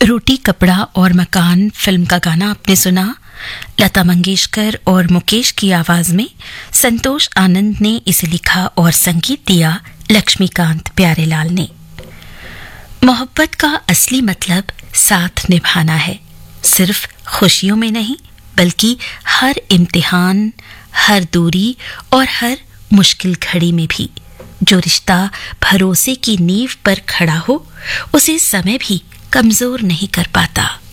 रोटी कपड़ा और मकान फिल्म का गाना आपने सुना। लता मंगेशकर और मुकेश की आवाज में संतोष आनंद ने इसे लिखा और संगीत दिया लक्ष्मीकांत प्यारेलाल ने। मोहब्बत का असली मतलब साथ निभाना है, सिर्फ खुशियों में नहीं बल्कि हर इम्तिहान, हर दूरी और हर मुश्किल घड़ी में भी। जो रिश्ता भरोसे की नींव पर खड़ा हो उसे समय भी कमजोर नहीं कर पाता।